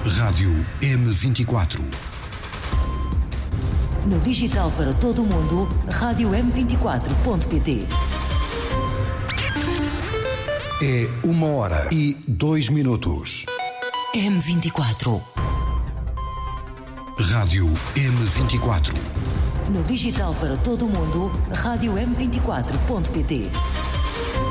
Rádio M24. No digital para todo o mundo, rádio m24.pt. É 1h02. M24. Rádio M24. No digital para todo o mundo, rádio m24.pt.